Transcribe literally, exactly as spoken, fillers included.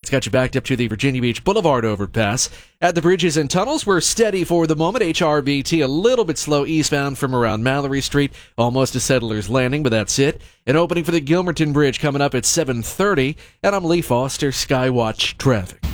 It's got you backed up to the Virginia Beach Boulevard overpass. At the bridges and tunnels, we're steady for the moment. H R V T a little bit slow eastbound from around Mallory Street, almost to Settlers Landing, but that's it. An opening for the Gilmerton Bridge coming up at seven thirty. And I'm Lee Foster, Skywatch Traffic.